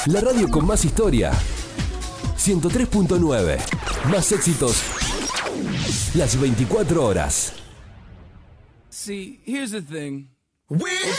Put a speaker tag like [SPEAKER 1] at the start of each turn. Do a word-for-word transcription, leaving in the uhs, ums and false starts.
[SPEAKER 1] La radio con más historia. ciento tres punto nueve. Más éxitos las veinticuatro horas.
[SPEAKER 2] See, here's the thing.
[SPEAKER 3] We